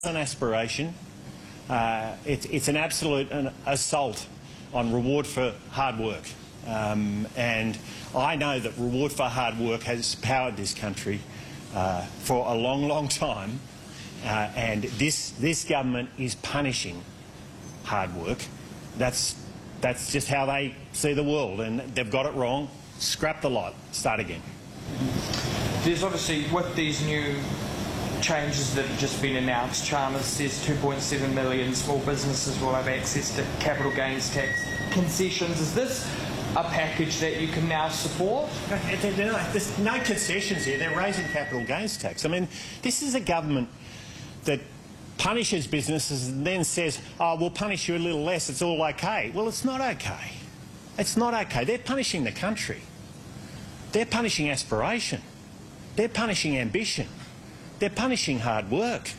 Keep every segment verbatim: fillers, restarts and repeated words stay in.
an aspiration. Uh, it, it's an absolute an assault on reward for hard work. Um, and I know that reward for hard work has powered this country uh, for a long, long time. Uh, and this, this government is punishing hard work. That's, that's just how they see the world, and they've got it wrong. Scrap the lot. Start again. There's obviously, with these new changes that have just been announced, Chalmers says two point seven million small businesses will have access to capital gains tax concessions. Is this a package that you can now support? There's no concessions here. They're raising capital gains tax. I mean, this is a government that punishes businesses and then says, oh, we'll punish you a little less, it's all okay. Well, it's not okay. It's not okay. They're punishing the country. They're punishing aspiration. They're punishing ambition. They're punishing hard work.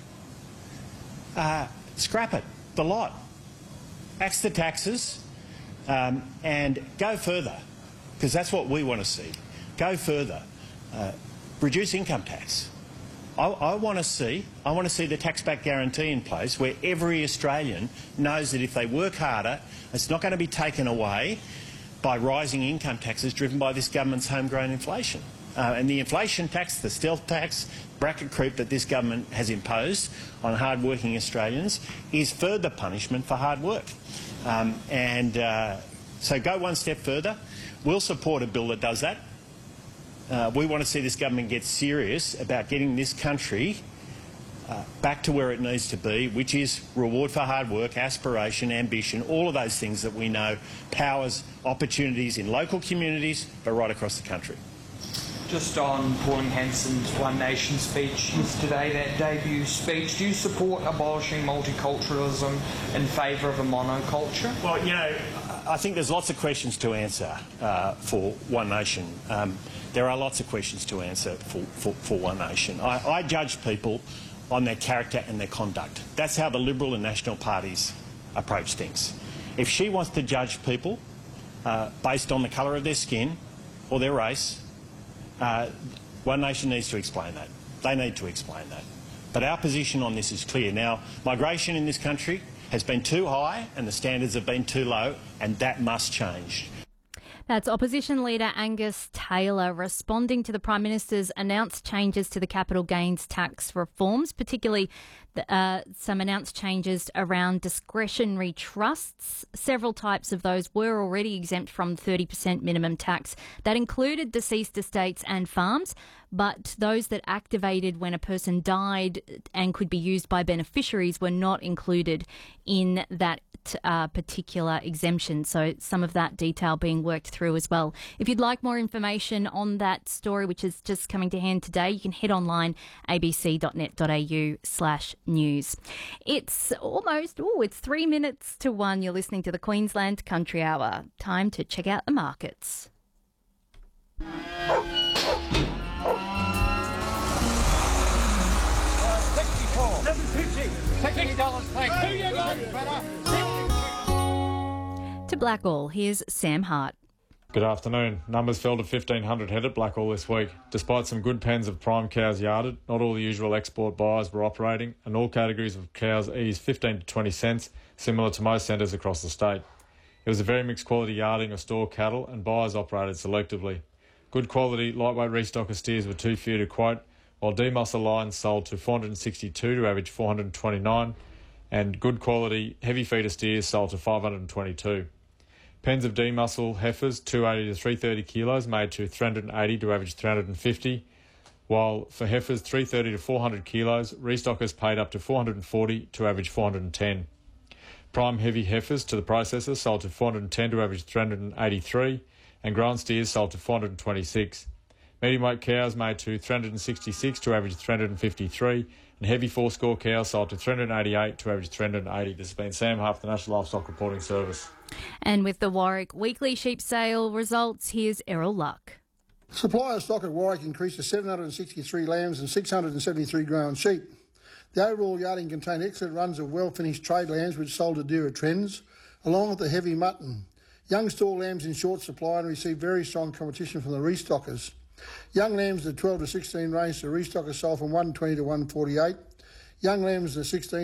Uh, scrap it, the lot. Axe the taxes um, and go further, because that's what we want to see. Go further. Uh, reduce income tax. I, I want to see, I want to see the tax-back guarantee in place where every Australian knows that if they work harder, it's not going to be taken away by rising income taxes driven by this government's homegrown inflation. Uh, and the inflation tax, the stealth tax, bracket creep that this government has imposed on hard-working Australians is further punishment for hard work. Um, and uh, so go one step further. We'll support a bill that does that. Uh, we want to see this government get serious about getting this country uh, back to where it needs to be, which is reward for hard work, aspiration, ambition, all of those things that we know powers opportunities in local communities, but right across the country. Just on Pauline Hanson's One Nation speech yesterday, that debut speech, do you support abolishing multiculturalism in favour of a monoculture? Well, you know, I think there's lots of questions to answer uh, for One Nation. Um, there are lots of questions to answer for, for, for One Nation. I, I judge people on their character and their conduct. That's how the Liberal and National parties approach things. If she wants to judge people uh, based on the colour of their skin or their race, Uh, One Nation needs to explain that. They need to explain that. But our position on this is clear. Now, migration in this country has been too high and the standards have been too low, and that must change. That's Opposition Leader Angus Taylor responding to the Prime Minister's announced changes to the capital gains tax reforms, particularly the, uh, some announced changes around discretionary trusts. Several types of those were already exempt from thirty percent minimum tax. That included deceased estates and farms, but those that activated when a person died and could be used by beneficiaries were not included in that uh, particular exemption. So some of that detail being worked through as well. If you'd like more information on that story, which is just coming to hand today, you can head online, abc.net.au slash news. It's almost, oh, it's three minutes to one. You're listening to the Queensland Country Hour. Time to check out the markets. To Blackall, here's Sam Hart. Good afternoon. Numbers fell to fifteen hundred head at Blackall this week. Despite some good pens of prime cows yarded, not all the usual export buyers were operating, and all categories of cows eased fifteen to twenty cents, similar to most centres across the state. It was a very mixed quality yarding of store cattle, and buyers operated selectively. Good quality lightweight restocker steers were too few to quote, while demuscle lines sold to four hundred sixty-two to average four hundred twenty-nine, and good quality heavy feeder steers sold to five hundred twenty-two. Pens of demuscle heifers, two hundred eighty to three hundred thirty kilos, made to three hundred eighty to average three hundred fifty, while for heifers three hundred thirty to four hundred kilos, restockers paid up to four hundred forty to average four hundred ten. Prime heavy heifers to the processor sold to four hundred ten to average three hundred eighty-three, and grown steers sold to four hundred twenty-six. Medium weight cows made to three hundred sixty-six to average three hundred fifty-three, and heavy four-score cows sold to three hundred eighty-eight to average three hundred eighty. This has been Sam Huff, the National Livestock Reporting Service. And with the Warwick weekly sheep sale results, here's Errol Luck. Supply of stock at Warwick increased to seven hundred sixty-three lambs and six hundred seventy-three grown sheep. The overall yarding contained excellent runs of well-finished trade lambs which sold to dearer trends, along with the heavy mutton. Young store lambs in short supply and received very strong competition from the restockers. Young lambs in the twelve to sixteen range, the restockers sold from one twenty to one forty-eight. Young lambs in the sixteen